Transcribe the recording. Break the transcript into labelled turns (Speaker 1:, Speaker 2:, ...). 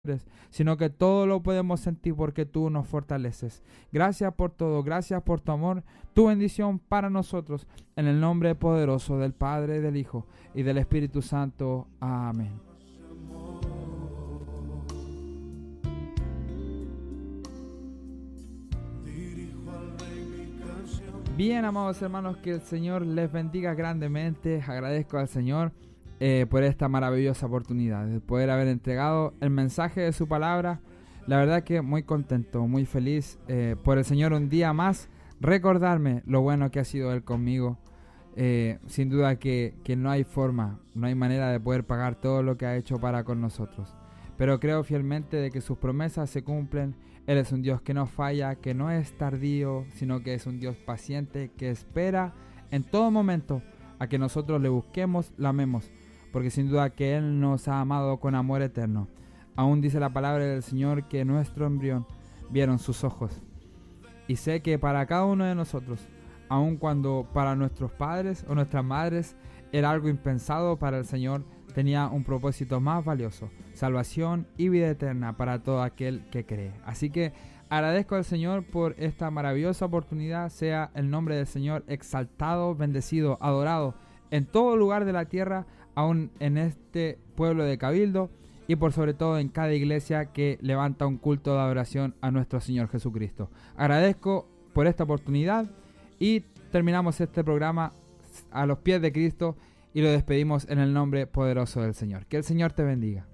Speaker 1: sino que todo lo podemos sentir porque tú nos fortaleces. Gracias por todo, gracias por tu amor, tu bendición para nosotros, en el nombre poderoso del Padre, del Hijo y del Espíritu Santo. Amén. Bien, amados hermanos, que el Señor les bendiga grandemente. Agradezco al Señor por esta maravillosa oportunidad de poder haber entregado el mensaje de su palabra. La verdad que muy contento, muy feliz por el Señor un día más recordarme lo bueno que ha sido Él conmigo. Sin duda que no hay forma, no hay manera de poder pagar todo lo que ha hecho para con nosotros. Pero creo fielmente de que sus promesas se cumplen. Él es un Dios que no falla, que no es tardío, sino que es un Dios paciente, que espera en todo momento a que nosotros le busquemos, la amemos, porque sin duda que Él nos ha amado con amor eterno. Aún dice la palabra del Señor que nuestro embrión vieron sus ojos. Y sé que para cada uno de nosotros, aun cuando para nuestros padres o nuestras madres era algo impensado, para el Señor tenía un propósito más valioso: salvación y vida eterna para todo aquel que cree. Así que agradezco al Señor por esta maravillosa oportunidad. Sea el nombre del Señor exaltado, bendecido, adorado en todo lugar de la tierra, aún en este pueblo de Cabildo, y por sobre todo en cada iglesia que levanta un culto de adoración a nuestro Señor Jesucristo. Agradezco por esta oportunidad y terminamos este programa a los pies de Cristo y lo despedimos en el nombre poderoso del Señor. Que el Señor te bendiga.